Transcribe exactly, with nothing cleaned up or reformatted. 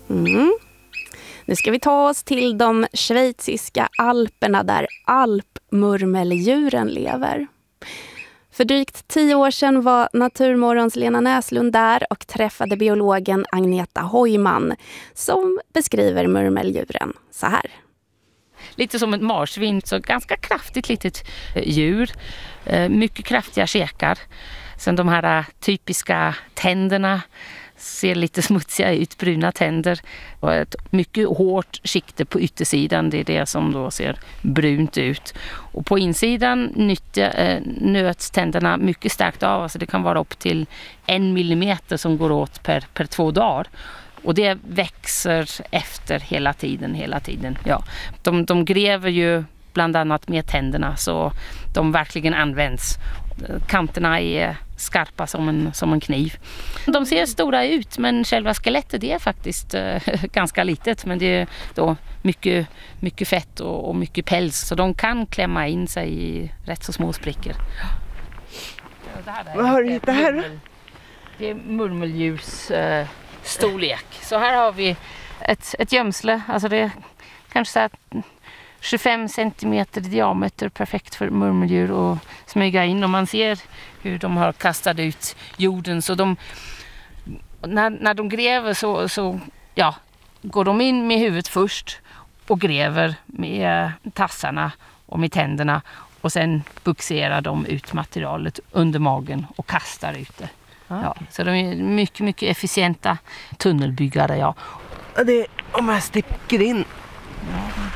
Mm. Nu ska vi ta oss till de schweiziska alperna där alpmurmeldjuren lever. För drygt tio år sedan var Naturmorgons Lena Näslund där och träffade biologen Agneta Hojman som beskriver murmeldjuren så här. Lite som ett marsvin, så ganska kraftigt litet djur. Mycket kraftiga käkar. Sen de här typiska tänderna ser lite smutsiga ut, bruna tänder. Och ett mycket hårt skikte på yttersidan, det är det som då ser brunt ut. Och på insidan nyttja, eh, nöts tänderna mycket starkt av, alltså det kan vara upp till en millimeter som går åt per, per två dagar. Och det växer efter hela tiden, hela tiden. Ja. De, de gräver ju bland annat med tänderna så de verkligen används. Kanterna är skarpa som en, som en kniv. De ser stora ut men själva skelettet är faktiskt eh, ganska litet. Men det är då mycket, mycket fett och, och mycket päls så de kan klämma in sig i rätt så små sprickor. Vad har du hittat här då? Det är murmeldjurs eh, storlek. Så här har vi ett, ett gömsle. Alltså det är kanske så här tjugofem centimeter i diameter, perfekt för murmeldjur att smyga in. Och man ser hur de har kastat ut jorden. Så de, när, när de gräver så, så ja, går de in med huvudet först och gräver med tassarna och med tänderna. Och sen buxerar de ut materialet under magen och kastar ut det. Ja, så de är mycket, mycket efficienta tunnelbyggare. Ja. Och det, om jag sticker in. Ja,